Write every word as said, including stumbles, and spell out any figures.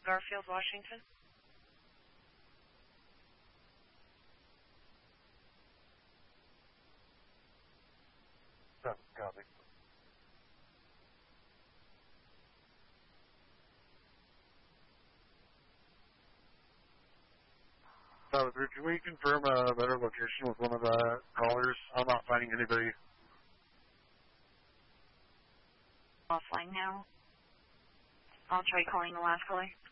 Garfield, Washington. Oh, copy. Uh, can we confirm a better location with one of the callers? I'm not finding anybody. Offline now. I'll try calling the last caller.